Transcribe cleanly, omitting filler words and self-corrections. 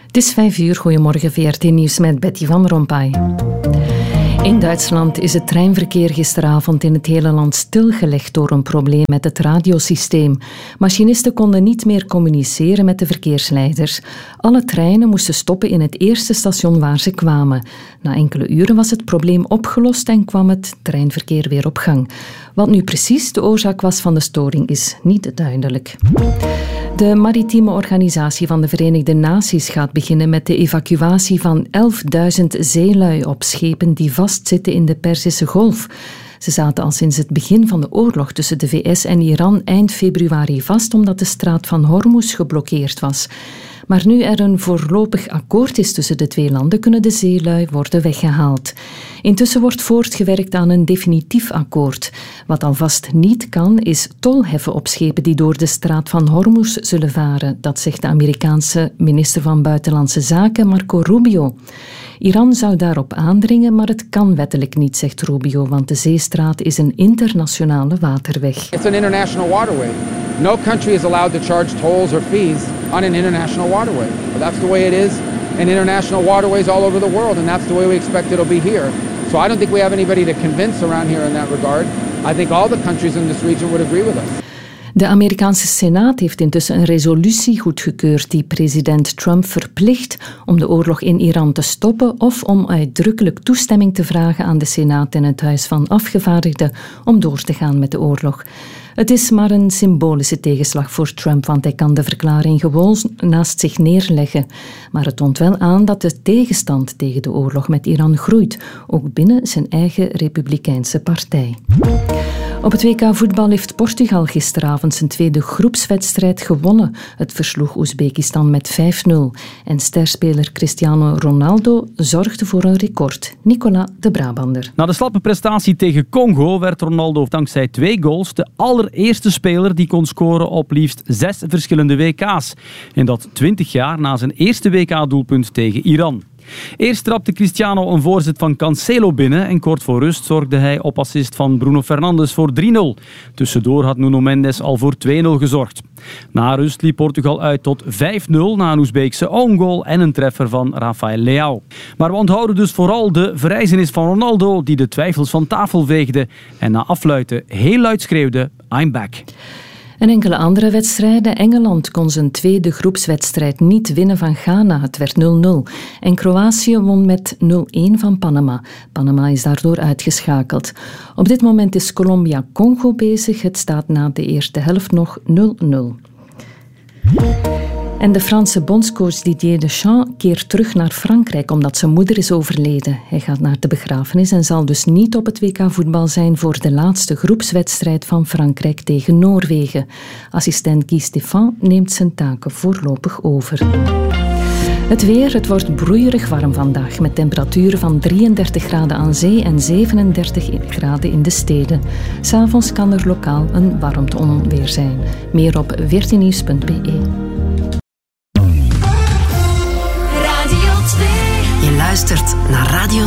Het is 5:00, goedemorgen VRT Nieuws met Betty van Rompuy. In Duitsland is het treinverkeer gisteravond in het hele land stilgelegd door een probleem met het radiosysteem. Machinisten konden niet meer communiceren met de verkeersleiders. Alle treinen moesten stoppen in het eerste station waar ze kwamen. Na enkele uren was het probleem opgelost en kwam het treinverkeer weer op gang. Wat nu precies de oorzaak was van de storing is niet duidelijk. De maritieme organisatie van de Verenigde Naties gaat beginnen met de evacuatie van 11.000 zeelui op schepen die vastzitten in de Perzische Golf. Ze zaten al sinds het begin van de oorlog tussen de VS en Iran eind februari vast omdat de straat van Hormuz geblokkeerd was. Maar nu er een voorlopig akkoord is tussen de twee landen, kunnen de zeelui worden weggehaald. Intussen wordt voortgewerkt aan een definitief akkoord. Wat alvast niet kan, is tol heffen op schepen die door de straat van Hormuz zullen varen. Dat zegt de Amerikaanse minister van Buitenlandse Zaken, Marco Rubio. Iran zou daarop aandringen, maar het kan wettelijk niet, zegt Rubio, want de zeestraat is een internationale waterweg. It's an international waterway. No country is allowed to charge tolls or fees on an international waterway. But that's the way it is in international waterways all over the world, and that's the way we expect it'll be here. So I don't think we have anybody to convince around here in that regard. I think all the countries in this region would agree with us. De Amerikaanse Senaat heeft intussen een resolutie goedgekeurd die president Trump verplicht om de oorlog in Iran te stoppen of om uitdrukkelijk toestemming te vragen aan de Senaat en het Huis van Afgevaardigden om door te gaan met de oorlog. Het is maar een symbolische tegenslag voor Trump, want hij kan de verklaring gewoon naast zich neerleggen. Maar het toont wel aan dat de tegenstand tegen de oorlog met Iran groeit, ook binnen zijn eigen Republikeinse partij. Op het WK voetbal heeft Portugal gisteravond zijn tweede groepswedstrijd gewonnen. Het versloeg Oezbekistan met 5-0. En sterspeler Cristiano Ronaldo zorgde voor een record. Nicolas de Brabander. Na de slappe prestatie tegen Congo werd Ronaldo dankzij 2 goals de allereerste speler die kon scoren op liefst 6 verschillende WK's. En dat 20 jaar na zijn eerste WK-doelpunt tegen Iran. Eerst trapte Cristiano een voorzet van Cancelo binnen en kort voor rust zorgde hij op assist van Bruno Fernandes voor 3-0. Tussendoor had Nuno Mendes al voor 2-0 gezorgd. Na rust liep Portugal uit tot 5-0 na een Oezbeekse own goal en een treffer van Rafael Leao. Maar we onthouden dus vooral de verrijzenis van Ronaldo die de twijfels van tafel veegde en na afluiten heel luid schreeuwde I'm back. En enkele andere wedstrijden. Engeland kon zijn tweede groepswedstrijd niet winnen van Ghana. Het werd 0-0. En Kroatië won met 0-1 van Panama. Panama is daardoor uitgeschakeld. Op dit moment is Colombia-Congo bezig. Het staat na de eerste helft nog 0-0. En de Franse bondscoach Didier Deschamps keert terug naar Frankrijk omdat zijn moeder is overleden. Hij gaat naar de begrafenis en zal dus niet op het WK voetbal zijn voor de laatste groepswedstrijd van Frankrijk tegen Noorwegen. Assistent Guy Stéphane neemt zijn taken voorlopig over. Het weer, het wordt broeierig warm vandaag met temperaturen van 33 graden aan zee en 37 graden in de steden. 'S Avonds kan er lokaal een warmteonweer zijn. Meer op vrtnieuws.be. Je luistert naar Radio